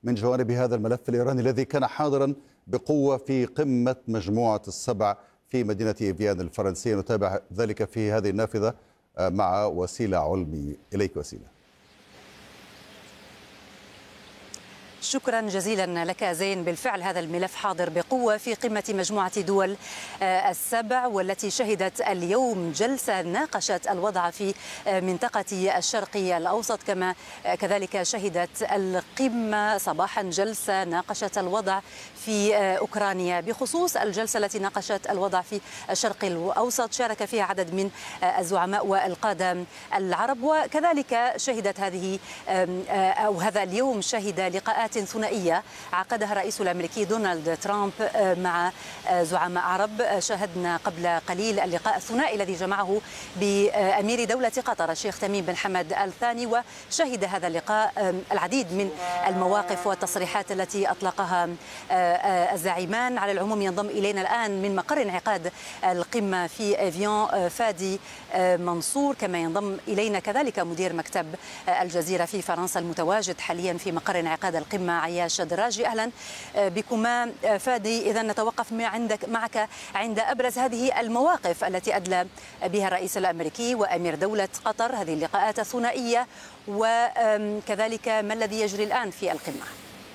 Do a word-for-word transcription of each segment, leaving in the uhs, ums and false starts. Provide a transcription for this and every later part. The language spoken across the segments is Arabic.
من جوانب هذا الملف الإيراني الذي كان حاضرا بقوة في قمة مجموعة السبع في مدينة إيفيان الفرنسية. نتابع ذلك في هذه النافذة مع وسيلة علمي. إليك وسيلة. شكرا جزيلا لك زين. بالفعل هذا الملف حاضر بقوة في قمة مجموعة دول السبع، والتي شهدت اليوم جلسة ناقشت الوضع في منطقة الشرق الأوسط، كما كذلك شهدت القمة صباحا جلسة ناقشت الوضع في أوكرانيا. بخصوص الجلسة التي ناقشت الوضع في الشرق الأوسط شارك فيها عدد من الزعماء والقادة العرب، وكذلك شهدت هذه أو هذا اليوم شهد لقاءات ثنائية عقدها الرئيس الأمريكي دونالد ترامب مع زعماء عرب. شاهدنا قبل قليل اللقاء الثنائي الذي جمعه بأمير دولة قطر الشيخ تميم بن حمد آل ثاني، وشهد هذا اللقاء العديد من المواقف والتصريحات التي أطلقها الزعيمان. على العموم ينضم إلينا الآن من مقر انعقاد القمة في إيفيان فادي منصور، كما ينضم إلينا كذلك مدير مكتب الجزيرة في فرنسا المتواجد حاليا في مقر انعقاد القمة عياش دراجي. أهلا بكما فادي. إذا نتوقف عندك معك عند أبرز هذه المواقف التي أدلى بها الرئيس الأمريكي وأمير دولة قطر، هذه اللقاءات الثنائية، وكذلك ما الذي يجري الآن في القمة.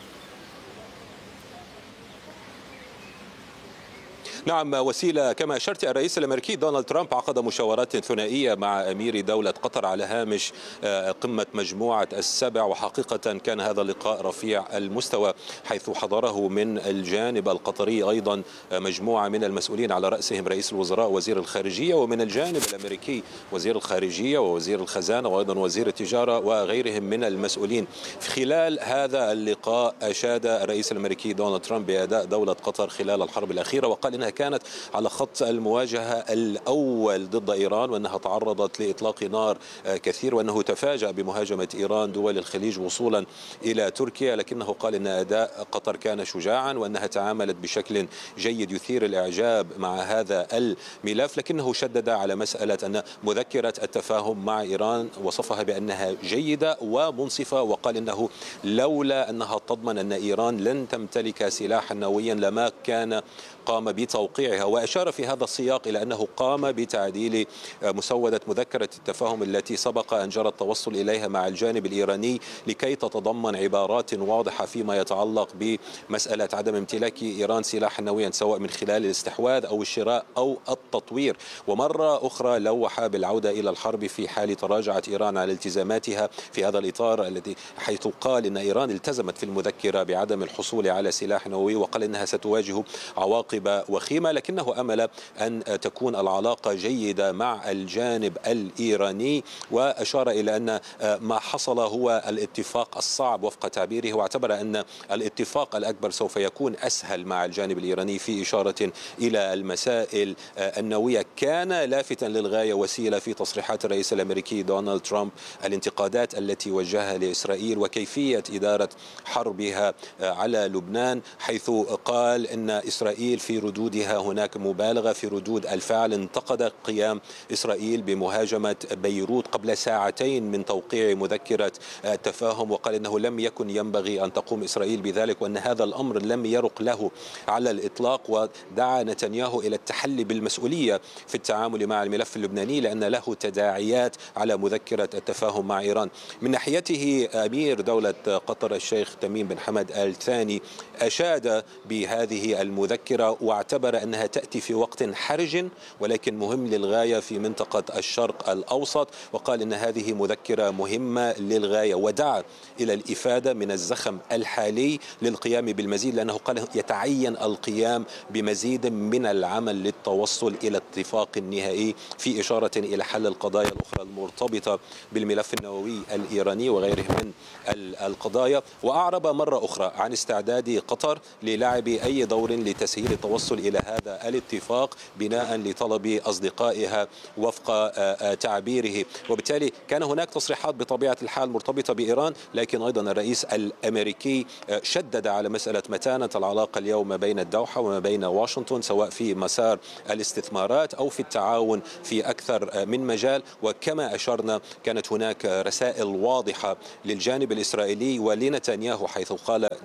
نعم وسيلة، كما أشرت الرئيس الأمريكي دونالد ترامب عقد مشاورات ثنائية مع أمير دولة قطر على هامش قمة مجموعة السبع، وحقيقة كان هذا اللقاء رفيع المستوى حيث حضره من الجانب القطري أيضا مجموعة من المسؤولين على رأسهم رئيس الوزراء وزير الخارجية، ومن الجانب الأمريكي وزير الخارجية ووزير الخزانة وأيضا وزير التجارة وغيرهم من المسؤولين. في خلال هذا اللقاء أشاد الرئيس الأمريكي دونالد ترامب بأداء دولة قطر خلال الحرب الأخيرة، وقال إنها كانت على خط المواجهة الأول ضد إيران، وأنها تعرضت لإطلاق نار كثير، وأنه تفاجأ بمهاجمة إيران دول الخليج وصولا إلى تركيا، لكنه قال إن أداء قطر كان شجاعا وأنها تعاملت بشكل جيد يثير الإعجاب مع هذا الملف. لكنه شدد على مسألة أن مذكرة التفاهم مع إيران وصفها بأنها جيدة ومنصفة، وقال إنه لولا أنها تضمن أن إيران لن تمتلك سلاحا نوويا لما كان قام بتوقيعها. وأشار في هذا السياق إلى أنه قام بتعديل مسودة مذكرة التفاهم التي سبق أن جرى التوصل إليها مع الجانب الإيراني لكي تتضمن عبارات واضحة فيما يتعلق بمسألة عدم امتلاك إيران سلاحا نوويا سواء من خلال الاستحواذ أو الشراء أو التطوير. ومرة أخرى لوح بالعودة إلى الحرب في حال تراجعت إيران على التزاماتها في هذا الإطار الذي حيث قال إن إيران التزمت في المذكرة بعدم الحصول على سلاح نووي، وقال إنها ستواجه عواقب وخيمة، لكنه أمل أن تكون العلاقة جيدة مع الجانب الإيراني. وأشار إلى أن ما حصل هو الاتفاق الصعب وفق تعبيره، واعتبر أن الاتفاق الأكبر سوف يكون أسهل مع الجانب الإيراني في إشارة إلى المسائل النووية. كان لافتا للغاية وسيلة في تصريحات الرئيس الأمريكي دونالد ترامب الانتقادات التي وجهها لإسرائيل وكيفية إدارة حربها على لبنان، حيث قال إن إسرائيل في ردودها هناك مبالغة في ردود الفعل. انتقد قيام إسرائيل بمهاجمة بيروت قبل ساعتين من توقيع مذكرة التفاهم، وقال إنه لم يكن ينبغي أن تقوم إسرائيل بذلك وأن هذا الأمر لم يرق له على الإطلاق. ودعا نتنياهو إلى التحلي بالمسؤولية في التعامل مع الملف اللبناني لأن له تداعيات على مذكرة التفاهم مع إيران. من ناحيته أمير دولة قطر الشيخ تميم بن حمد آل ثاني أشاد بهذه المذكرة واعتبر أنها تأتي في وقت حرج ولكن مهم للغاية في منطقة الشرق الأوسط، وقال إن هذه مذكرة مهمة للغاية، ودعا إلى الإفادة من الزخم الحالي للقيام بالمزيد، لأنه قال يتعين القيام بمزيد من العمل للتوصل إلى اتفاق نهائي في إشارة إلى حل القضايا الأخرى المرتبطة بالملف النووي الإيراني وغيره من القضايا. وأعرب مرة أخرى عن استعداد قطر للعب أي دور لتسهيل التوصل إلى هذا الاتفاق بناء لطلب أصدقائها وفق تعبيره. وبالتالي كان هناك تصريحات بطبيعة الحال مرتبطة بإيران، لكن أيضا الرئيس الأمريكي شدد على مسألة متانة العلاقة اليوم ما بين الدوحة وما بين واشنطن سواء في مسار الاستثمارات أو في التعاون في أكثر من مجال. وكما أشرنا كانت هناك رسائل واضحة للجانب الإسرائيلي ولنتنياهو حيث قال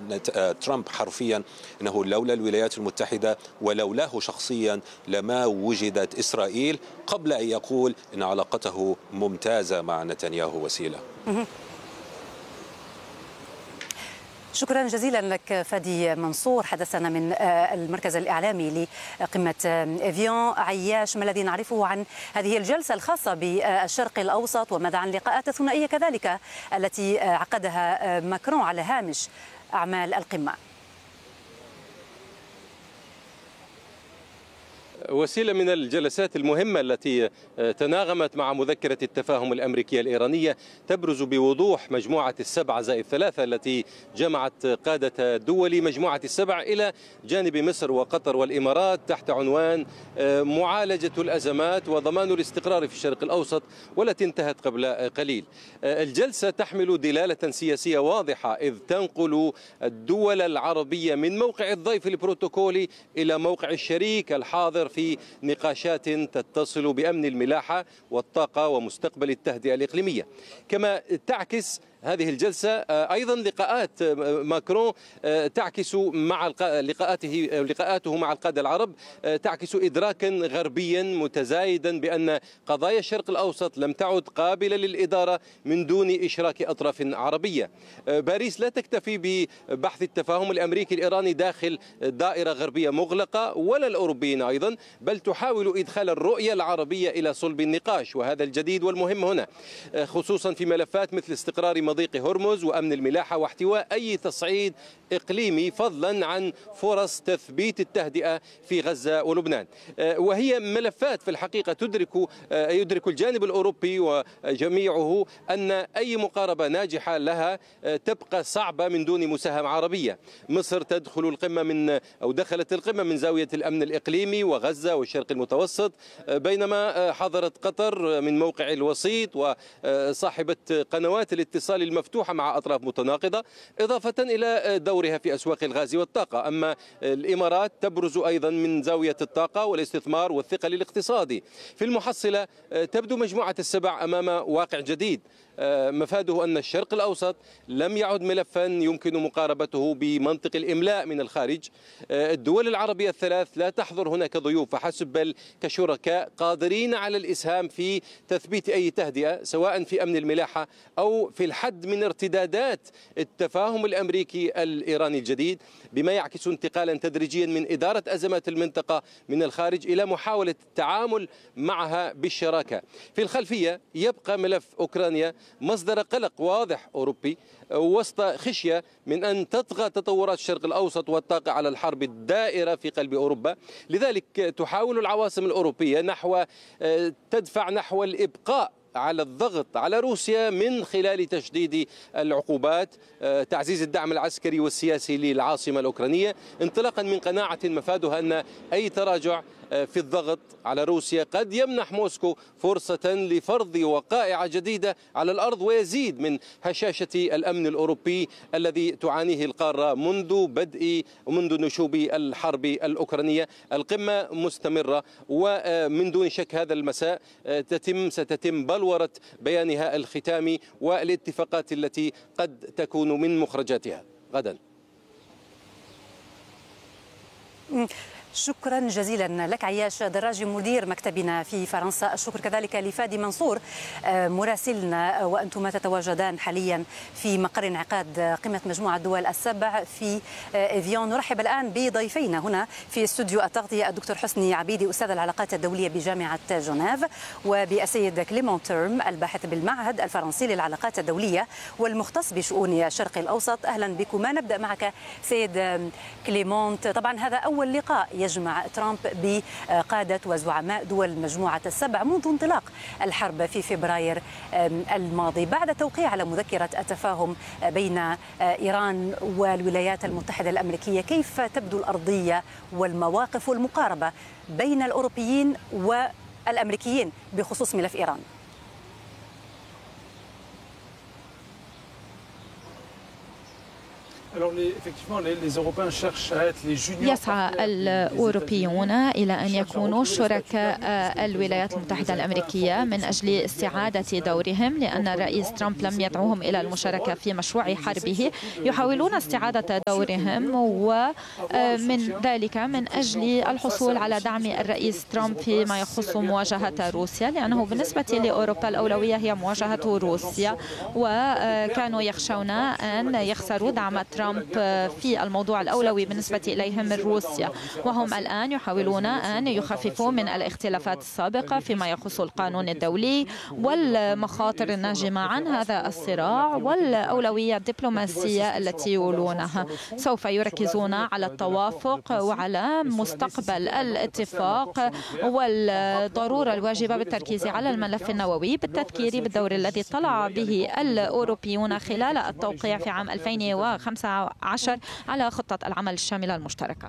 ترامب حرفيا أنه لولا الولايات المتحدة ولولاه شخصيا لما وجدت إسرائيل، قبل أن يقول أن علاقته ممتازة مع نتنياهو. وسيلة. شكرا جزيلا لك فادي منصور، حدثنا من المركز الإعلامي لقمة إيفيان. عياش، ما الذي نعرفه عن هذه الجلسة الخاصة بالشرق الأوسط، وماذا عن اللقاءات الثنائية كذلك التي عقدها ماكرون على هامش أعمال القمة؟ وسيلة من الجلسات المهمة التي تناغمت مع مذكرة التفاهم الأمريكية الإيرانية، تبرز بوضوح مجموعة السبعة زائد ثلاثة التي جمعت قادة دول مجموعة السبع إلى جانب مصر وقطر والإمارات تحت عنوان معالجة الأزمات وضمان الاستقرار في الشرق الأوسط، والتي انتهت قبل قليل. الجلسة تحمل دلالة سياسية واضحة، إذ تنقل الدول العربية من موقع الضيف البروتوكولي إلى موقع الشريك الحاضر في نقاشات تتصل بأمن الملاحة والطاقة ومستقبل التهدئة الإقليمية. كما تعكس هذه الجلسة أيضا لقاءات ماكرون تعكس مع لقاءاته لقاءاته مع القادة العرب تعكس إدراكا غربيا متزايدا بأن قضايا الشرق الأوسط لم تعد قابلة للإدارة من دون إشراك أطراف عربية. باريس لا تكتفي ببحث التفاهم الأمريكي الإيراني داخل دائرة غربية مغلقة، ولا الأوروبيين أيضا، بل تحاول إدخال الرؤية العربية إلى صلب النقاش، وهذا الجديد والمهم هنا، خصوصا في ملفات مثل استقرار مضيق هرمز وأمن الملاحة واحتواء أي تصعيد إقليمي، فضلا عن فرص تثبيت التهدئة في غزة ولبنان. وهي ملفات في الحقيقة تدرك يدرك الجانب الأوروبي وجميعه أن أي مقاربة ناجحة لها تبقى صعبة من دون مساهمة عربية. مصر تدخل القمة من أو دخلت القمة من زاوية الأمن الإقليمي وغزة والشرق المتوسط، بينما حضرت قطر من موقع الوسيط وصاحبة قنوات الاتصال المفتوحة مع أطراف متناقضة، إضافة إلى دورها في أسواق الغاز والطاقة. أما الإمارات تبرز أيضا من زاوية الطاقة والاستثمار والثقل الاقتصادي. في المحصلة تبدو مجموعة السبع أمام واقع جديد مفاده أن الشرق الأوسط لم يعد ملفا يمكن مقاربته بمنطق الإملاء من الخارج. الدول العربية الثلاث لا تحضر هنا كضيوف فحسب، بل كشركاء قادرين على الإسهام في تثبيت أي تهدئة، سواء في أمن الملاحة أو في الحد من ارتدادات التفاهم الأمريكي الإيراني الجديد، بما يعكس انتقالا تدريجيا من إدارة أزمات المنطقة من الخارج إلى محاولة التعامل معها بالشراكة. في الخلفية يبقى ملف أوكرانيا مصدر قلق واضح أوروبي، وسط خشية من أن تطغى تطورات الشرق الأوسط والطاقة على الحرب الدائرة في قلب أوروبا. لذلك تحاول العواصم الأوروبية نحو تدفع نحو الإبقاء على الضغط على روسيا من خلال تشديد العقوبات، تعزيز الدعم العسكري والسياسي للعاصمة الأوكرانية، انطلاقا من قناعة مفادها أن أي تراجع في الضغط على روسيا قد يمنح موسكو فرصة لفرض وقائع جديدة على الأرض، ويزيد من هشاشة الأمن الأوروبي الذي تعانيه القارة منذ بدء ومنذ نشوب الحرب الأوكرانية. القمة مستمرة، ومن دون شك هذا المساء تتم ستتم بلورة بيانها الختامي والاتفاقات التي قد تكون من مخرجاتها غدا. شكرا جزيلا لك عياش دراجي مدير مكتبنا في فرنسا. الشكر كذلك لفادي منصور مراسلنا، وأنتما تتواجدان حاليا في مقر انعقاد قمة مجموعة دول السبع في إيفيان. نرحب الآن بضيفينا هنا في استوديو التغطية، الدكتور حسني عبيدي أستاذ العلاقات الدولية بجامعة جنيف، وبالسيد كليمون تيرم الباحث بالمعهد الفرنسي للعلاقات الدولية والمختص بشؤون الشرق الأوسط. أهلا بكما. نبدأ معك سيد كليمون. طبعا هذا أول لقاء يجمع ترامب بقادة وزعماء دول مجموعة السبع منذ انطلاق الحرب في فبراير الماضي، بعد توقيع على مذكرة التفاهم بين إيران والولايات المتحدة الأمريكية. كيف تبدو الأرضية والمواقف والمقاربة بين الأوروبيين والأمريكيين بخصوص ملف إيران؟ يسعى الأوروبيون إلى أن يكونوا شركاء الولايات المتحدة الأمريكية من أجل استعادة دورهم، لأن الرئيس ترامب لم يدعوهم إلى المشاركة في مشروع حربه. يحاولون استعادة دورهم، ومن ذلك من أجل الحصول على دعم الرئيس ترامب فيما يخص مواجهة روسيا، لأنه بالنسبة لأوروبا الأولوية هي مواجهة روسيا، وكانوا يخشون أن يخسروا دعم ترامب في الموضوع الأولوي بالنسبة إليهم من روسيا. وهم الآن يحاولون أن يخففوا من الاختلافات السابقة فيما يخص القانون الدولي والمخاطر الناجمة عن هذا الصراع والأولوية الدبلوماسية التي يولونها. سوف يركزون على التوافق وعلى مستقبل الاتفاق والضرورة الواجبة بالتركيز على الملف النووي، بالتذكير بالدور الذي طلع به الأوروبيون خلال التوقيع في عام ألفين وخمسة عشر على خطة العمل الشاملة المشتركة.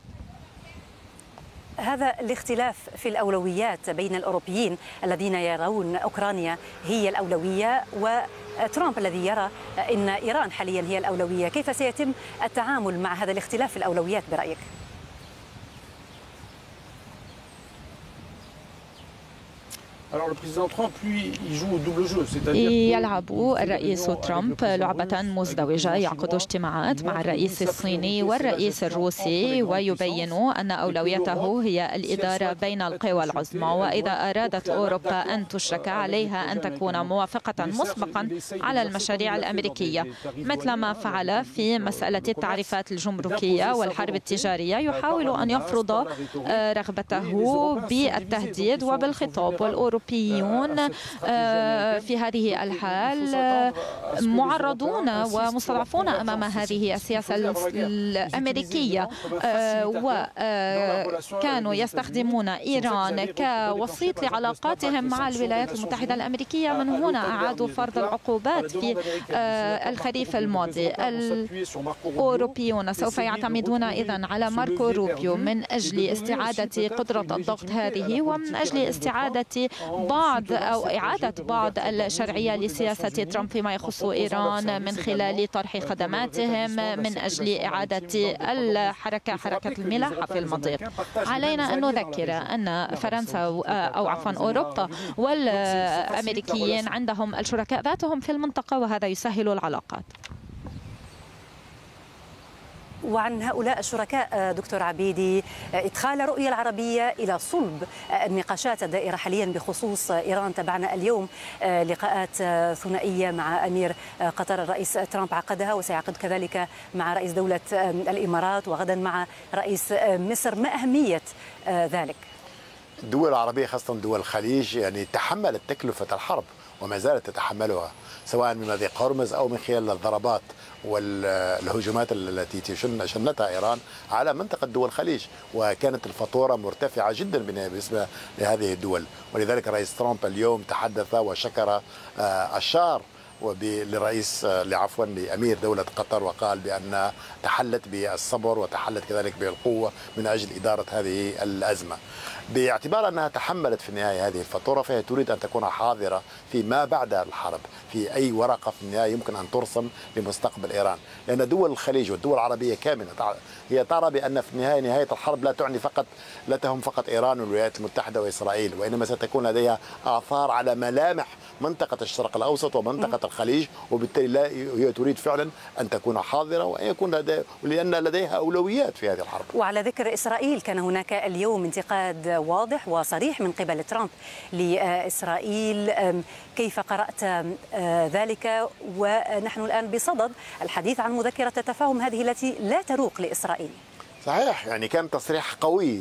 هذا الاختلاف في الأولويات بين الأوروبيين الذين يرون أوكرانيا هي الأولوية وترامب الذي يرى أن إيران حاليا هي الأولوية، كيف سيتم التعامل مع هذا الاختلاف في الأولويات برأيك؟ يلعب الرئيس ترامب لعبة مزدوجة، يعقد اجتماعات مع الرئيس الصيني والرئيس الروسي ويبين أن أولويته هي الإدارة بين القوى العظمى، وإذا أرادت أوروبا أن تشرك عليها أن تكون موافقة مسبقا على المشاريع الأمريكية، مثل ما فعل في مسألة التعريفات الجمركية والحرب التجارية. يحاول أن يفرض رغبته بالتهديد وبالخطاب، والأوروبيون في هذه الحال معرضون ومستضعفون أمام هذه السياسة الأمريكية، وكانوا يستخدمون إيران كوسيط لعلاقاتهم مع الولايات المتحدة الأمريكية. من هنا أعادوا فرض العقوبات في الخريف الماضي. الأوروبيون سوف يعتمدون إذن على ماركو روبيو من أجل استعادة قدرة الضغط هذه، ومن أجل استعادة بعض أو إعادة بعض الشرعية لسياسة ترامب فيما يخص إيران من خلال طرح خدماتهم من أجل إعادة الحركة حركة الملاحة في المضيق. علينا أن نذكر أن فرنسا أو عفوا أوروبا والأمريكيين عندهم الشركاء ذاتهم في المنطقة، وهذا يسهل العلاقات. وعن هؤلاء الشركاء دكتور عبيدي، إدخال الرؤية العربية إلى صلب النقاشات الدائرة حاليا بخصوص إيران. تابعنا اليوم لقاءات ثنائية مع أمير قطر الرئيس ترامب عقدها، وسيعقد كذلك مع رئيس دولة الإمارات، وغدا مع رئيس مصر. ما أهمية ذلك؟ الدول العربية خاصة دول الخليج يعني تحملت تكلفة الحرب وما زالت تتحملها، سواء من مضيق هرمز أو من خلال الضربات والهجومات التي تشن شنتها إيران على منطقة دول الخليج، وكانت الفاتورة مرتفعة جدا بالنسبة لهذه الدول. ولذلك رئيس ترامب اليوم تحدث وشكر أشار للرئيس لعفوا لأمير دولة قطر، وقال بأن تحلت بالصبر وتحلت كذلك بالقوة من أجل إدارة هذه الأزمة، باعتبار أنها تحملت في النهاية هذه الفاتورة، فهي تريد أن تكون حاضرة فيما بعد الحرب في أي ورقة في النهاية يمكن أن ترسم لمستقبل إيران، لأن دول الخليج والدول العربية كاملة هي ترى بأن في النهاية نهاية الحرب لا تعني فقط لا تهم فقط إيران والولايات المتحدة وإسرائيل، وإنما ستكون لديها آثار على ملامح منطقة الشرق الأوسط ومنطقة الخليج، وبالتالي لا هي تريد فعلا أن تكون حاضرة وأن يكون لديها لأن لديها أولويات في هذه الحرب. وعلى ذكر إسرائيل، كان هناك اليوم انتقاد واضح وصريح من قبل ترامب لإسرائيل، كيف قرأت ذلك؟ ونحن الآن بصدد الحديث عن مذكرة التفاهم هذه التي لا تروق لإسرائيل. صحيح، يعني كان تصريح قوي،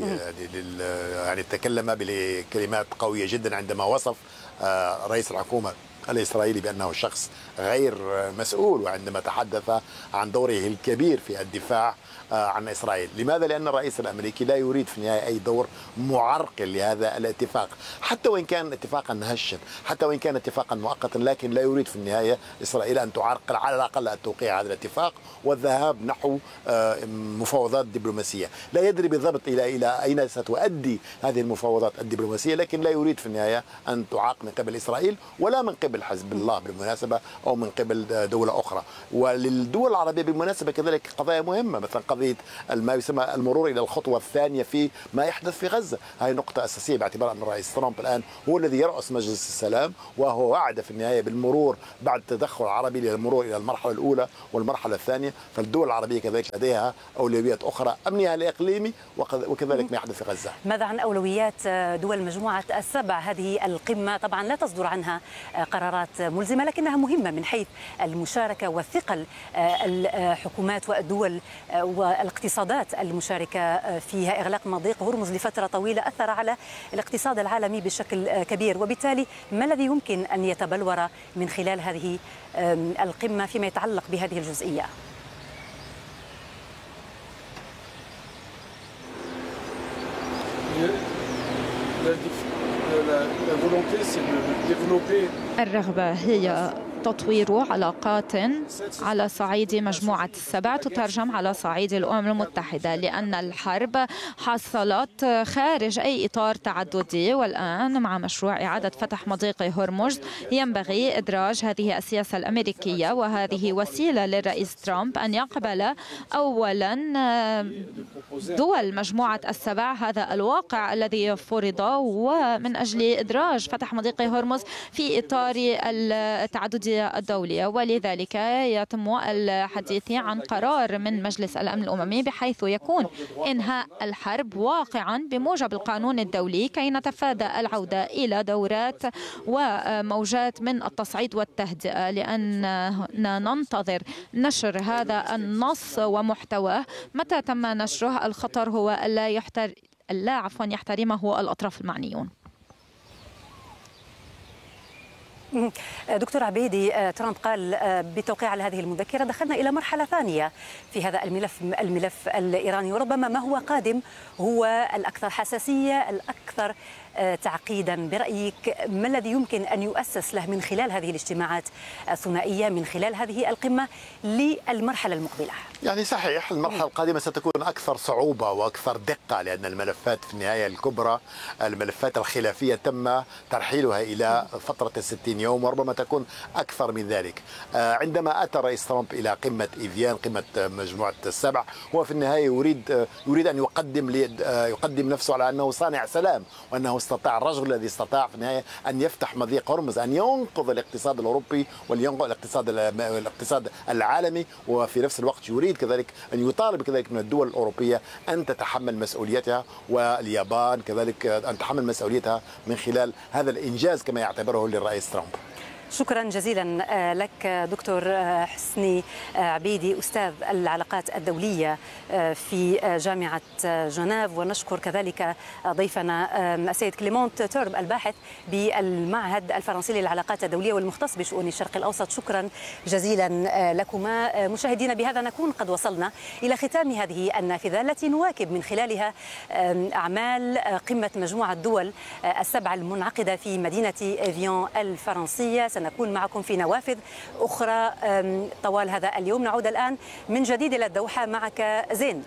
يعني تكلم بكلمات قوية جدا عندما وصف رئيس الحكومة الإسرائيلي بأنه شخص غير مسؤول، وعندما تحدث عن دوره الكبير في الدفاع عن إسرائيل. لماذا؟ لأن الرئيس الأمريكي لا يريد في النهاية أي دور معرقل لهذا الاتفاق، حتى وإن كان اتفاقا هشا، حتى وإن كان اتفاقا مؤقتا، لكن لا يريد في النهاية إسرائيل أن تعرقل على الأقل التوقيع هذا الاتفاق والذهاب نحو مفاوضات دبلوماسية. لا يدري بالضبط إلى إلى أين ستؤدي هذه المفاوضات الدبلوماسية، لكن لا يريد في النهاية أن تعاق من قبل إسرائيل ولا من قبل قبل حزب الله بالمناسبة أو من قبل دولة أخرى. وللدول العربية بالمناسبة كذلك قضايا مهمة، مثلا قضية ما يسمى المرور إلى الخطوة الثانية في ما يحدث في غزة. هذه نقطة أساسية باعتبار أن الرئيس ترامب الآن هو الذي يرأس مجلس السلام، وهو وعد في النهاية بالمرور بعد التدخل العربي للمرور إلى المرحلة الأولى والمرحلة الثانية. فالدول العربية كذلك لديها أولويات أخرى، أمنها الإقليمي وكذلك ما يحدث في غزة. ماذا عن أولويات دول مجموعة السبع؟ هذه القمة طبعا لا تصدر عنها قرارات ملزمة، لكنها مهمة من حيث المشاركة والثقل. الحكومات والدول والاقتصادات المشاركة فيها، إغلاق مضيق هرمز لفترة طويلة أثر على الاقتصاد العالمي بشكل كبير، وبالتالي ما الذي يمكن أن يتبلور من خلال هذه القمة فيما يتعلق بهذه الجزئية؟ الرغبة هي تطوير علاقات على صعيد مجموعة السبع تترجم على صعيد الأمم المتحدة، لأن الحرب حصلت خارج أي إطار تعددي، والآن مع مشروع إعادة فتح مضيق هرمز ينبغي إدراج هذه السياسة الأمريكية، وهذه وسيلة للرئيس ترامب أن يقبل أولا دول مجموعة السبع هذا الواقع الذي فرض، ومن أجل إدراج فتح مضيق هرمز في إطار التعدد الدولية. ولذلك يتم الحديث عن قرار من مجلس الأمن الأممي بحيث يكون إنهاء الحرب واقعا بموجب القانون الدولي، كي نتفادى العودة إلى دورات وموجات من التصعيد والتهدئة، لأننا ننتظر نشر هذا النص ومحتواه. متى تم نشره الخطر هو ألا يحتر... ألا عفوا يحترمه الأطراف المعنيون. دكتور عبيدي، ترامب قال بالتوقيع على هذه المذكرة دخلنا إلى مرحلة ثانية في هذا الملف الملف الإيراني، وربما ما هو قادم هو الأكثر حساسية الأكثر تعقيدا. برأيك ما الذي يمكن أن يؤسس له من خلال هذه الاجتماعات الثنائية، من خلال هذه القمة للمرحلة المقبلة؟ يعني صحيح المرحلة القادمة ستكون أكثر صعوبة وأكثر دقة، لأن الملفات في النهاية الكبرى، الملفات الخلافية تم ترحيلها إلى فترة الستين يوم، وربما تكون أكثر من ذلك. عندما أتى رئيس ترامب إلى قمة إيفيان، قمة مجموعة السبع، هو في النهاية يريد يريد أن يقدم يقدم نفسه على أنه صانع سلام، وأنه استطاع الرجل الذي استطاع في النهاية أن يفتح مضيق هرمز، أن ينقذ الاقتصاد الأوروبي وينقذ الاقتصاد الاقتصاد العالمي، وفي نفس الوقت يريد كذلك أن يطالب كذلك من الدول الأوروبية أن تتحمل مسؤوليتها، واليابان كذلك أن تتحمل مسؤوليتها من خلال هذا الإنجاز كما يعتبره للرئيس ترامب. شكرا جزيلا لك دكتور حسني عبيدي، أستاذ العلاقات الدولية في جامعة جنيف، ونشكر كذلك ضيفنا السيد كليمونت تورب الباحث بالمعهد الفرنسي للعلاقات الدولية والمختص بشؤون الشرق الأوسط. شكرا جزيلا لكما. مشاهدينا، بهذا نكون قد وصلنا إلى ختام هذه النافذة التي نواكب من خلالها أعمال قمة مجموعة دول السبع المنعقدة في مدينة إيفيان الفرنسية. سنكون معكم في نوافذ أخرى طوال هذا اليوم. نعود الآن من جديد إلى الدوحة معك زين.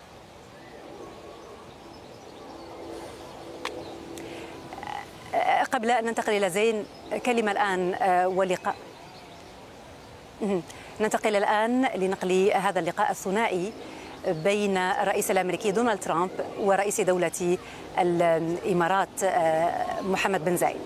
قبل أن ننتقل إلى زين، كلمة الآن ولقاء ننتقل الآن لنقل هذا اللقاء الثنائي بين الرئيس الأمريكي دونالد ترامب ورئيس دولة الإمارات محمد بن زايد.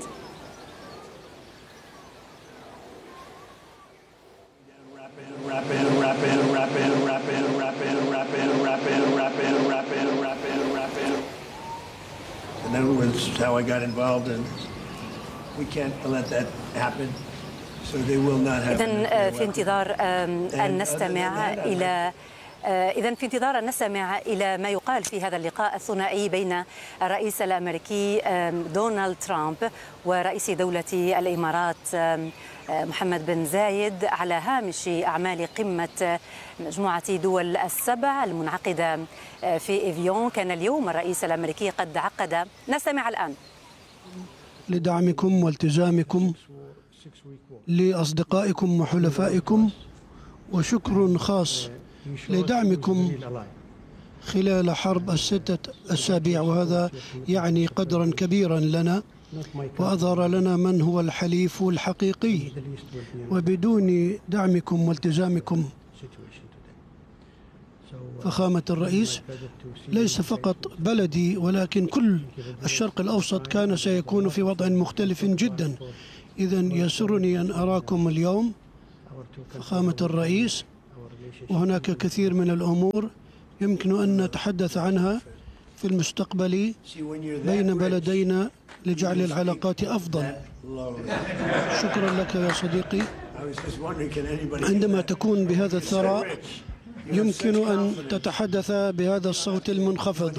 And that was how I got involved, and we can't let that happen. So they will not have. إذن في انتظار أن نستمع إلى إذن في انتظار أن نستمع إلى ما يقال في هذا اللقاء الثنائي بين الرئيس الأمريكي دونالد ترامب ورئيس دولة الإمارات محمد بن زايد على هامش أعمال قمة مجموعة دول السبع المنعقدة في إيفيون. كان اليوم الرئيس الأمريكي قد عقد. نستمع الآن. لدعمكم والتزامكم لأصدقائكم وحلفائكم، وشكر خاص لدعمكم خلال حرب الستة أسابيع، وهذا يعني قدرا كبيرا لنا. وأظهر لنا من هو الحليف الحقيقي. وبدون دعمكم والتزامكم فخامة الرئيس، ليس فقط بلدي ولكن كل الشرق الأوسط كان سيكون في وضع مختلف جدا. إذن يسرني أن أراكم اليوم فخامة الرئيس، وهناك كثير من الأمور يمكن أن نتحدث عنها في المستقبل بين بلدينا لجعل العلاقات أفضل. شكرا لك يا صديقي. عندما تكون بهذا الثراء يمكن أن تتحدث بهذا الصوت المنخفض.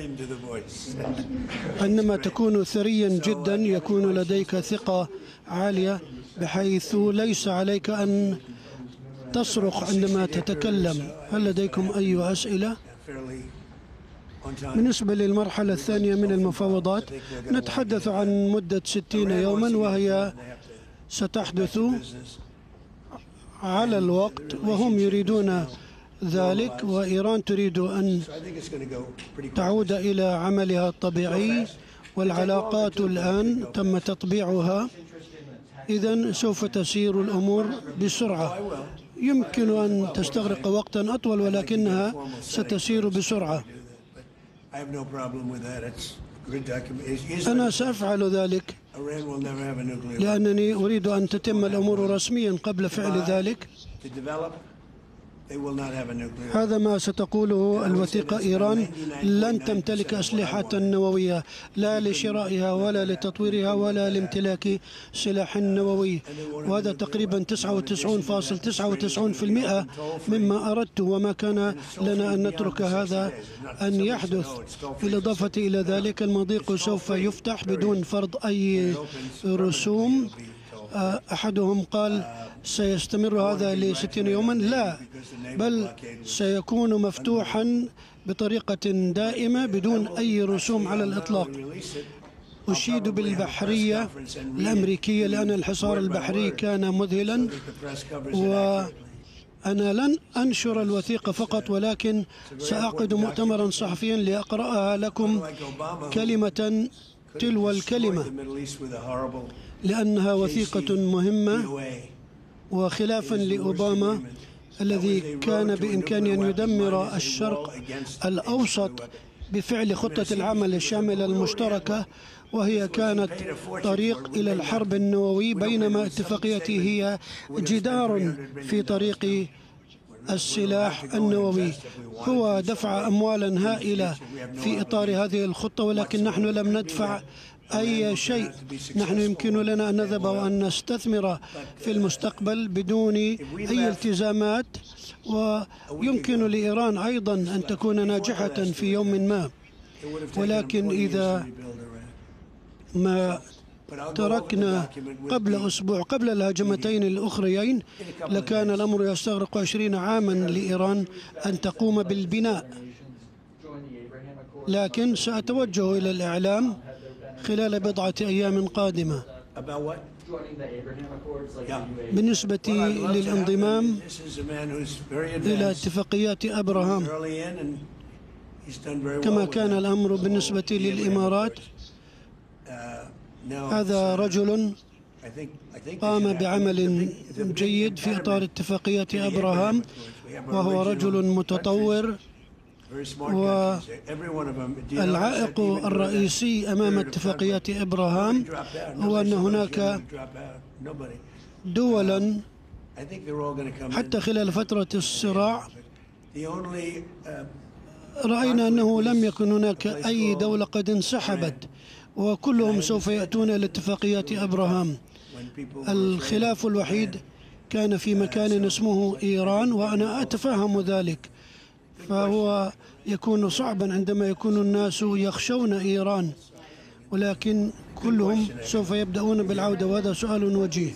عندما تكون ثريا جدا يكون لديك ثقة عالية بحيث ليس عليك أن تصرخ عندما تتكلم. هل لديكم أي أسئلة؟ بالنسبة للمرحلة الثانية من المفاوضات نتحدث عن مدة ستين يوما، وهي ستحدث على الوقت وهم يريدون ذلك، وإيران تريد أن تعود إلى عملها الطبيعي، والعلاقات الآن تم تطبيعها. إذن سوف تسير الأمور بسرعة. يمكن أن تستغرق وقتا أطول ولكنها ستسير بسرعة. أنا سأفعل ذلك لأنني أريد أن تتم الأمور رسميا قبل فعل ذلك. هذا ما ستقوله الوثيقة. إيران لن تمتلك أسلحة نووية، لا لشرائها ولا لتطويرها ولا لامتلاك سلاح نووي، وهذا تقريبا تسعة وتسعين فاصلة تسعة وتسعين بالمئة مما أردت، وما كان لنا أن نترك هذا أن يحدث. بالإضافة إلى ذلك المضيق سوف يفتح بدون فرض أي رسوم. أحدهم قال سيستمر هذا لستين يوما، لا، بل سيكون مفتوحا بطريقة دائمة بدون أي رسوم على الإطلاق. أشيد بالبحرية الأمريكية لأن الحصار البحري كان مذهلا، وأنا لن أنشر الوثيقة فقط ولكن سأعقد مؤتمرا صحفيا لأقرأها لكم كلمة تلو الكلمة، لأنها وثيقة مهمة. وخلافا لأوباما الذي كان بإمكانه أن يدمر الشرق الأوسط بفعل خطة العمل الشاملة المشتركة، وهي كانت طريق إلى الحرب النووية، بينما اتفاقيتي هي جدار في طريق السلاح النووي. هو دفع أموالا هائلة في إطار هذه الخطة، ولكن نحن لم ندفع أي شيء. نحن يمكن لنا أن نذهب وأن نستثمر في المستقبل بدون أي التزامات، ويمكن لإيران أيضا أن تكون ناجحة في يوم ما. ولكن إذا ما تركنا قبل أسبوع قبل الهجمتين الأخريين لكان الأمر يستغرق عشرين عاما لإيران أن تقوم بالبناء. لكن سأتوجه إلى الإعلام خلال بضعة أيام قادمة. بالنسبة للانضمام إلى اتفاقيات أبراهام، كما كان الأمر بالنسبة للإمارات، هذا رجل قام بعمل جيد في إطار اتفاقيات أبراهام، وهو رجل متطور. والعائق الرئيسي أمام اتفاقيات إبراهام هو أن هناك دولا حتى خلال فترة الصراع رأينا أنه لم يكن هناك أي دولة قد انسحبت، وكلهم سوف يأتون إلى اتفاقيات أبراهام. الخلاف الوحيد كان في مكان اسمه إيران، وأنا أتفهم ذلك. فهو يكون صعبا عندما يكون الناس يخشون إيران، ولكن كلهم سوف يبدأون بالعودة، وهذا سؤال وجيه.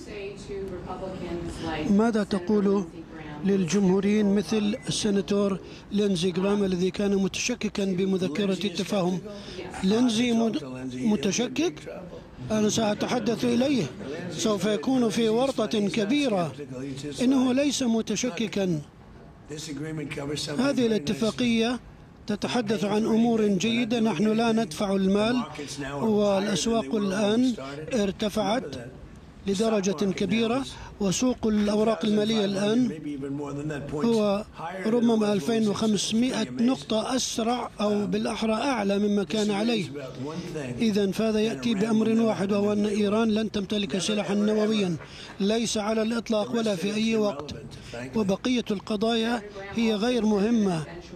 ماذا تقول للجمهوريين مثل السناتور لينزي غرام الذي كان متشككا بمذكرة التفاهم؟ لينزي متشكك؟ أنا سأتحدث إليه، سوف يكون في ورطة كبيرة. إنه ليس متشككا. هذه الاتفاقية تتحدث عن أمور جيدة. نحن لا ندفع المال، والأسواق الآن ارتفعت لدرجة كبيرة، وسوق الأوراق المالية الآن هو ربما ألفين وخمسمائة نقطة أسرع أو بالأحرى أعلى مما كان عليه. إذن فهذا يأتي بأمر واحد، وهو أن إيران لن تمتلك سلاحا نوويا، ليس على الإطلاق ولا في أي وقت، وبقية القضايا هي غير مهمة.